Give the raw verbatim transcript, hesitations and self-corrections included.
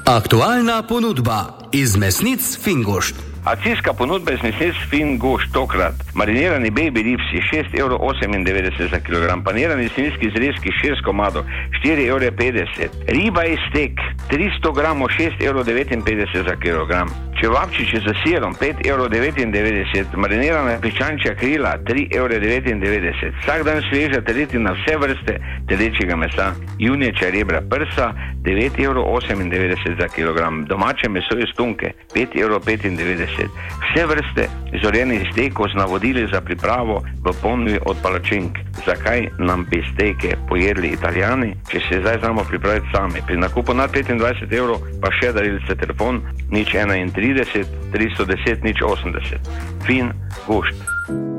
Aktualna ponudba iz mesnic Fingošt. Akcijska ponudba iz mesnic Fingošt tokrat. Marinirani baby ribsi šest evrov osemindevetdeset za kilogram, panirani svinjski zrezki šest komadov štiri evre petdeset, riba iz stek tristo gramov šest evrov devetinpetdeset za kilogram, čevapčiči za sirom pet evrov devetindevetdeset, marinirana piščančja krila tri evre devetindevetdeset, vsak dan sveža teletina vse vrste telečjega mesa, junječja rebra prsa devet evrov osemindevetdeset za kilogram, domače meso iz tunke pet evrov petindevetdeset, vse vrste zorjenih stekov z navodili za pripravo v ponudbi od palačink. Zakaj nam bi steke pojedli Italijani, če se zdaj znamo pripraviti sami? Pri nakupu nad petindvajset evrov pa še darilce telefon nič enaintrideset tristo deset nič osemdeset. Fingošt.